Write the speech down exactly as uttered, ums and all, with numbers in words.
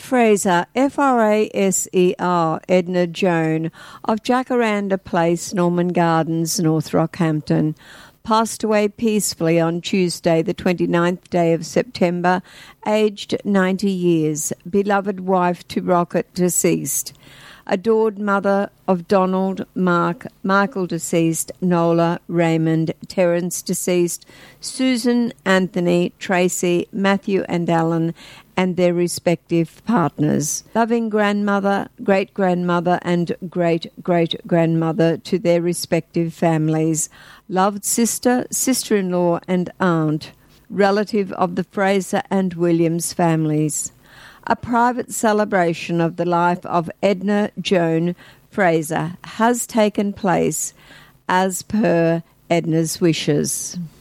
Fraser, F R A S E R, Edna Joan, of Jacaranda Place, Norman Gardens, North Rockhampton, passed away peacefully on Tuesday, the twenty-ninth day of September, aged ninety years, beloved wife to Rocket, deceased. Adored mother of Donald, Mark, Michael, deceased, Nola, Raymond, Terence, deceased, Susan, Anthony, Tracy, Matthew and Alan, and their respective partners. Loving grandmother, great-grandmother and great-great-grandmother to their respective families. Loved sister, sister-in-law and aunt, relative of the Fraser and Williams families. A private celebration of the life of Edna Joan Fraser has taken place as per Edna's wishes.